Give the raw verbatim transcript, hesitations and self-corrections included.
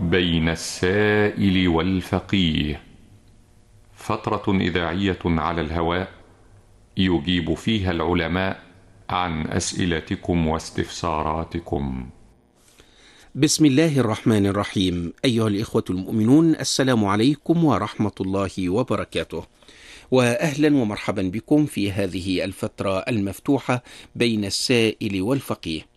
بين السائل والفقيه، فترة إذاعية على الهواء يجيب فيها العلماء عن أسئلتكم واستفساراتكم. بسم الله الرحمن الرحيم. أيها الإخوة المؤمنون، السلام عليكم ورحمة الله وبركاته، وأهلا ومرحبا بكم في هذه الفترة المفتوحة بين السائل والفقيه.